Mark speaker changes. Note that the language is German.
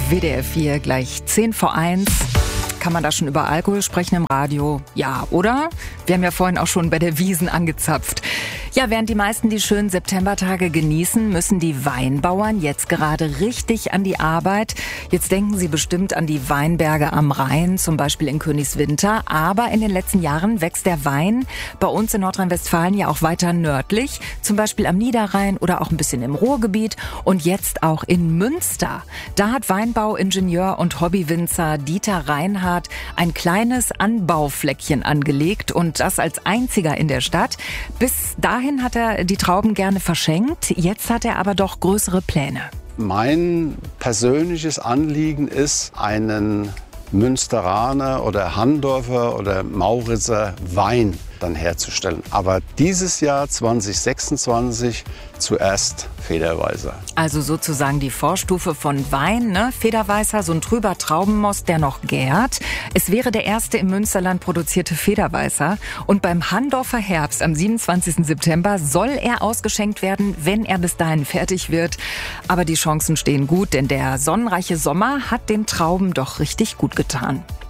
Speaker 1: WDR 4 gleich 10 vor 1. Kann man da schon über Alkohol sprechen im Radio? Ja, oder? Wir haben ja vorhin auch schon bei der Wiesn angezapft. Ja, während die meisten die schönen Septembertage genießen, müssen die Weinbauern jetzt gerade richtig an die Arbeit. Jetzt denken sie bestimmt an die Weinberge am Rhein, zum Beispiel in Königswinter. Aber in den letzten Jahren wächst der Wein bei uns in Nordrhein-Westfalen ja auch weiter nördlich, zum Beispiel am Niederrhein oder auch ein bisschen im Ruhrgebiet und jetzt auch in Münster. Da hat Weinbauingenieur und Hobbywinzer Dieter Reinhardt ein kleines Anbaufleckchen angelegt und das als einziger in der Stadt. Bis dahin hat er die Trauben gerne verschenkt, jetzt hat er aber doch größere Pläne.
Speaker 2: Mein persönliches Anliegen ist, einen Münsteraner oder Handorfer oder Mauritzer Wein dann herzustellen. Aber dieses Jahr 2026 zuerst Federweißer.
Speaker 1: Also sozusagen die Vorstufe von Wein, ne? Federweißer, so ein trüber Traubenmost, der noch gärt. Es wäre der erste im Münsterland produzierte Federweißer. Und beim Handorfer Herbst am 27. September soll er ausgeschenkt werden, wenn er bis dahin fertig wird. Aber die Chancen stehen gut, denn der sonnenreiche Sommer hat den Trauben doch richtig gut getan.